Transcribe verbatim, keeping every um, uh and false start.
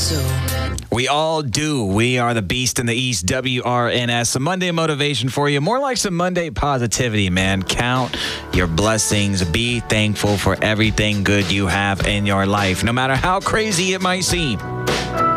We all do. We are the Beast in the East, W R N S. Some Monday motivation for you. More like some Monday positivity, man. Count your blessings. Be thankful for everything good you have in your life, no matter how crazy it might seem.